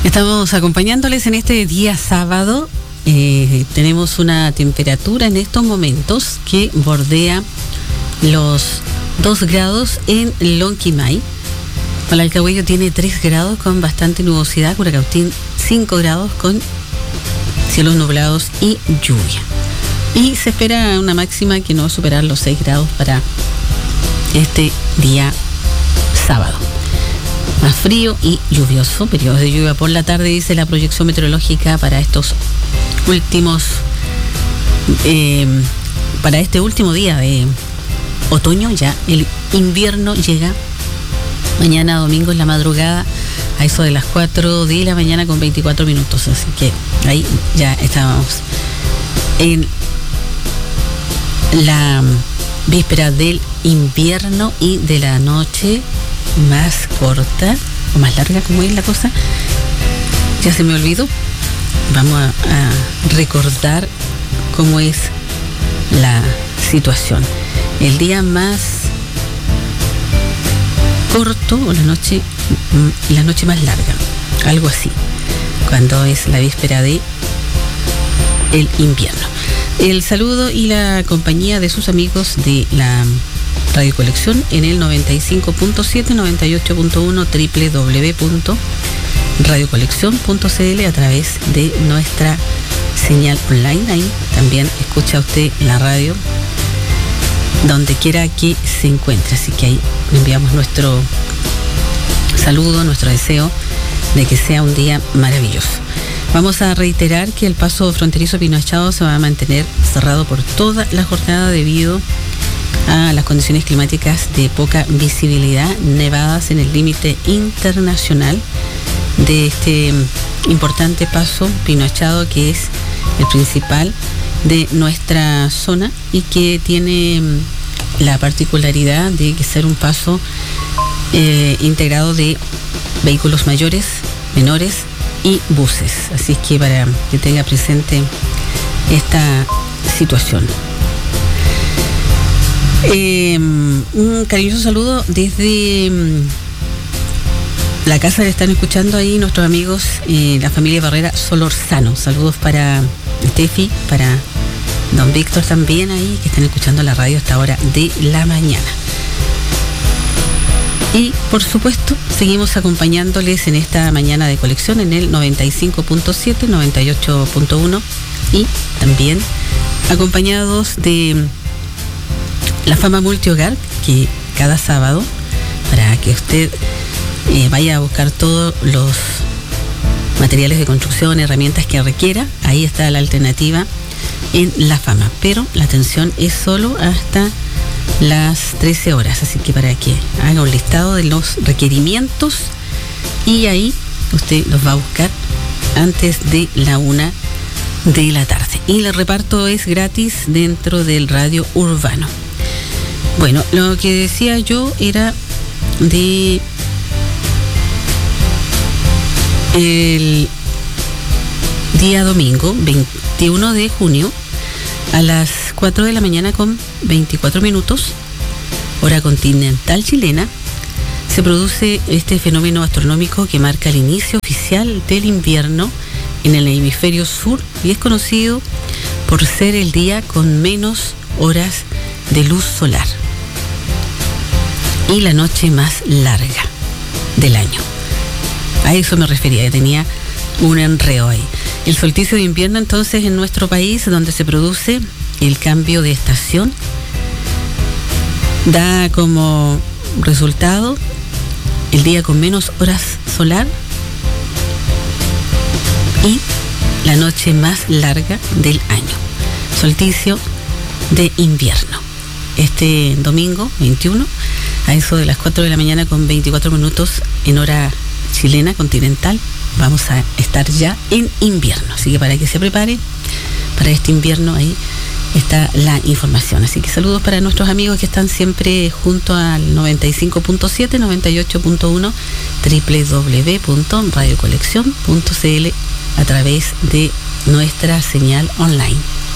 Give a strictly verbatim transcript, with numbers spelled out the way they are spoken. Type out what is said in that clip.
Estamos acompañándoles en este día sábado. Eh, tenemos una temperatura en estos momentos que bordea los dos grados en Lonquimay. Palalcahuello tiene tres grados con bastante nubosidad. Curacautín cinco grados con cielos nublados y lluvia. Y se espera una máxima que no va a superar los seis grados para este día sábado. Más frío y lluvioso, periodos de lluvia por la tarde, dice la proyección meteorológica para estos últimos, eh, para este último día de otoño. Ya el invierno llega mañana domingo en la madrugada a eso de las cuatro de la mañana con veinticuatro minutos, así que ahí ya estábamos en la víspera del invierno y de la noche más corta o más larga, como es la cosa, ya se me olvidó. Vamos a, a recordar cómo es la situación. El día más corto o la noche la noche más larga, algo así, cuando es la víspera de el invierno. El saludo y la compañía de sus amigos de la Radio Colección en el noventa y cinco punto siete, noventa y ocho punto uno, doble u doble u doble u punto radio colección punto c l a través de nuestra señal online. Ahí también escucha usted la radio donde quiera que se encuentre, así que ahí le enviamos nuestro saludo, nuestro deseo de que sea un día maravilloso. Vamos a reiterar que el paso fronterizo Pino Achado se va a mantener cerrado por toda la jornada debido a las condiciones climáticas de poca visibilidad, nevadas en el límite internacional de este importante paso Pino Achado, que es el principal de nuestra zona y que tiene la particularidad de que ser un paso eh, integrado de vehículos mayores, menores y buses. Así que para que tenga presente esta situación. Eh, un cariñoso saludo desde um, la casa que están escuchando ahí nuestros amigos, eh, la familia Barrera Solorzano. Saludos para Steffi, para don Víctor también ahí, que están escuchando la radio a esta hora de la mañana. Y por supuesto seguimos acompañándoles en esta mañana de colección en el noventa y cinco punto siete, noventa y ocho punto uno y también acompañados de la Fama Multihogar, que cada sábado, para que usted eh, vaya a buscar todos los materiales de construcción, herramientas que requiera, ahí está la alternativa en La Fama, pero la atención es solo hasta las trece horas, así que para que haga un listado de los requerimientos y ahí usted los va a buscar antes de la una de la tarde. Y el reparto es gratis dentro del radio urbano. Bueno, lo que decía yo era de el día domingo veintiuno de junio a las cuatro de la mañana con veinticuatro minutos, hora continental chilena, se produce este fenómeno astronómico que marca el inicio oficial del invierno en el hemisferio sur y es conocido por ser el día con menos horas de luz solar y la noche más larga del año. A eso me refería, tenía un enredo ahí. El solsticio de invierno entonces en nuestro país, donde se produce el cambio de estación, da como resultado el día con menos horas solar y la noche más larga del año. Solsticio de invierno. Este domingo veintiuno, a eso de las cuatro de la mañana con veinticuatro minutos en hora chilena continental, vamos a estar ya en invierno. Así que para que se prepare para este invierno, ahí está la información. Así que saludos para nuestros amigos que están siempre junto al noventa y cinco punto siete, noventa y ocho punto uno, doble u doble u doble u punto radio colección punto c l a través de nuestra señal online.